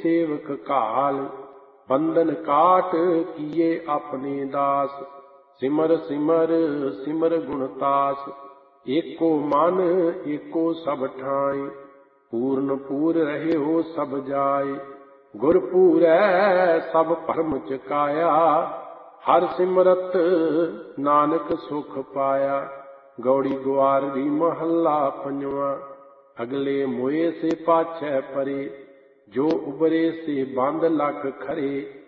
सेवक काल। बंधन काट किए अपने दास, सिमर सिमर सिमर गुणतास। एको मन एको सब ठाई, पूर्ण पूर रहे हो सब जाय। गुर पूरै सब भरम चकाया, हर सिमरत नानक सुख पाया। गौड़ी ग्वारडी महला पंजवा। अगले मोए से पाछै परे, जो उबरे से बंद लख खरे।